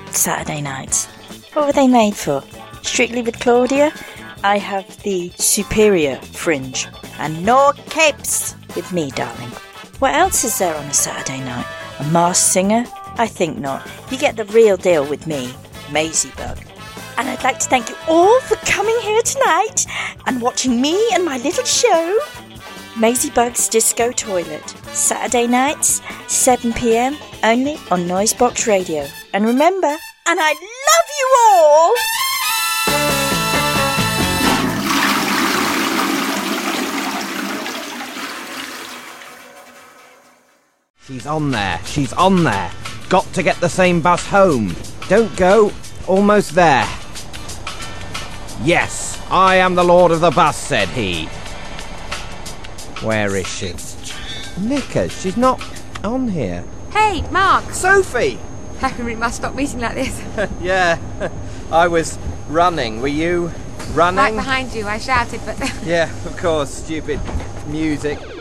Saturday nights. What were they made for? Strictly with Claudia, I have the superior fringe. And no capes with me, darling. What else is there on a Saturday night? A masked singer? I think not. You get the real deal with me, Maisie Bug. And I'd like to thank you all for coming here tonight and watching me and my little show. Maisie Bug's Disco Toilet. Saturday nights, 7 p.m, only on Noisebox Radio. And remember, and I love you all! She's on there. She's on there. Got to get the same bus home. Don't go. Almost there. Yes, I am the lord of the bus, said he. Where is she? Knickers, she's not on here. Hey, Mark! Sophie! We must stop meeting like this. Yeah, I was running. Were you running? Right behind you, I shouted, but... Yeah, of course, stupid music.